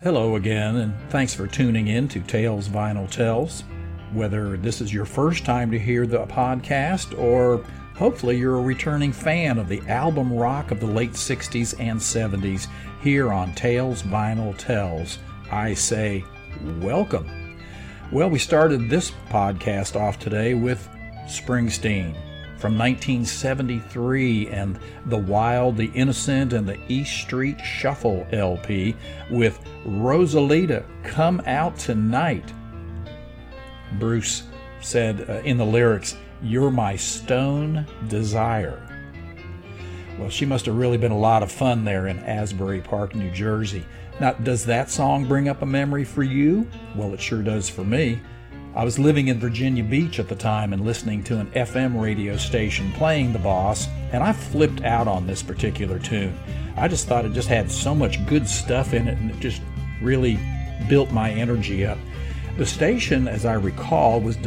Hello again, and thanks for tuning in to Tales Vinyl Tells. Whether this is your first time to hear the podcast, or hopefully you're a returning fan of the album rock of the late 60s and 70s here on Tales Vinyl Tells, I say welcome. Well, we started this podcast off today with Springsteen from 1973 and The Wild, the Innocent, and the East Street Shuffle LP with Rosalita, Come Out Tonight. Bruce said in the lyrics, "You're my stone desire." Well, she must have really been a lot of fun there in Asbury Park, New Jersey. Now, does that song bring up a memory for you? Well, it sure does for me. I was living in Virginia Beach at the time and listening to an FM radio station playing The Boss, and I flipped out on this particular tune. I just thought it just had so much good stuff in it, and it just really built my energy up. The station, as I recall, was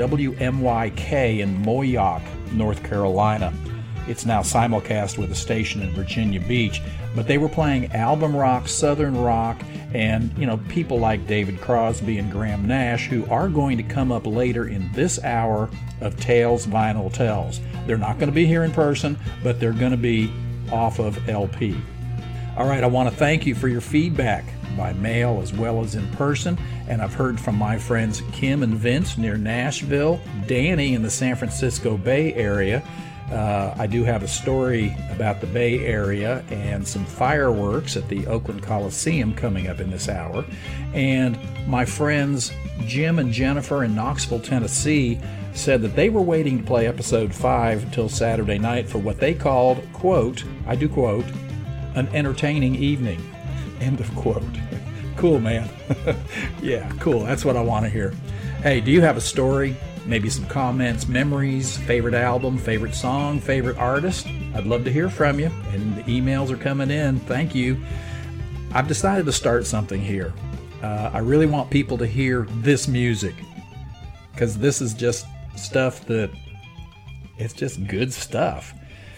WMYK in Moyock, North Carolina. It's now simulcast with a station in Virginia Beach, but they were playing album rock, southern rock, and, people like David Crosby and Graham Nash, who are going to come up later in this hour of Tales Vinyl Tells. They're not going to be here in person, but they're going to be off of LP. All right, I want to thank you for your feedback by mail as well as in person, and I've heard from my friends Kim and Vince near Nashville, Danny in the San Francisco Bay Area. I do have a story about the Bay Area and some fireworks at the Oakland Coliseum coming up in this hour. And my friends Jim and Jennifer in Knoxville, Tennessee said that they were waiting to play episode 5 until Saturday night for what they called, quote, I do quote, an entertaining evening, end of quote. Cool, man. Yeah, cool. That's what I want to hear. Hey, do you have a story? Maybe some comments, memories, favorite album, favorite song, favorite artist? I'd love to hear from you, and the emails are coming in. Thank you. I've decided to start something here. I really want people to hear this music, because this is just stuff that, it's just good stuff.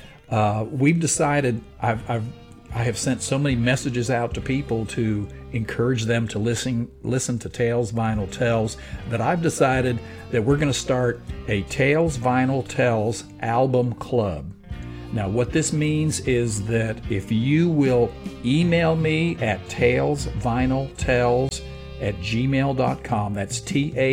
We've decided, I have sent so many messages out to people to encourage them to listen to Tales Vinyl Tells that I've decided that we're going to start a Tales Vinyl Tells album club. Now, what this means is that if you will email me at talesvinyltells@gmail.com, that's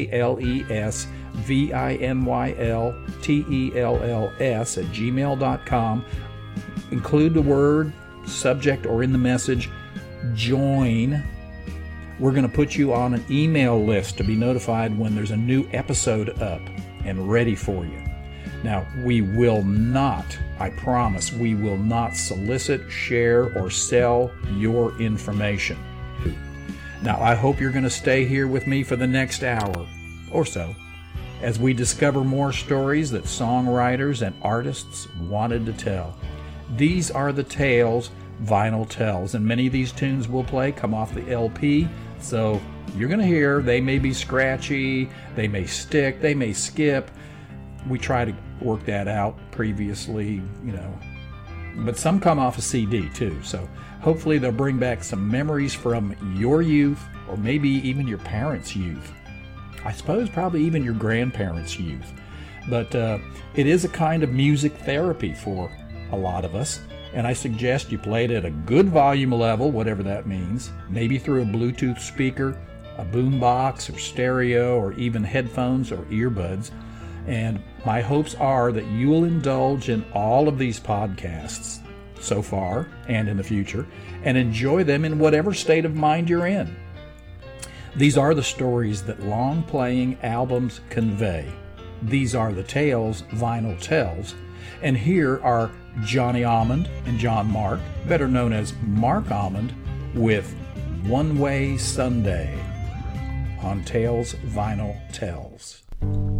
TalesVinylTells@gmail.com, include the word, subject, or in the message, join. We're going to put you on an email list to be notified when there's a new episode up and ready for you. Now, we will not, I promise, we will not solicit, share, or sell your information. Now, I hope you're going to stay here with me for the next hour or so as we discover more stories that songwriters and artists wanted to tell. These are the Tales Vinyl Tells, and many of these tunes we'll play come off the LP, so you're going to hear they may be scratchy, they may stick, they may skip. We try to work that out previously, but some come off a CD too, so hopefully they'll bring back some memories from your youth, or maybe even your parents' youth. I suppose probably even your grandparents' youth. But it is a kind of music therapy for a lot of us, and I suggest you play it at a good volume level, whatever that means, maybe through a Bluetooth speaker, a boombox, or stereo, or even headphones or earbuds. And my hopes are that you will indulge in all of these podcasts so far and in the future, and enjoy them in whatever state of mind you're in. These are the stories that long-playing albums convey. These are the Tales Vinyl Tells, and here are Johnny Almond and John Mark, better known as Mark Almond, with One Way Sunday on Tales Vinyl Tells.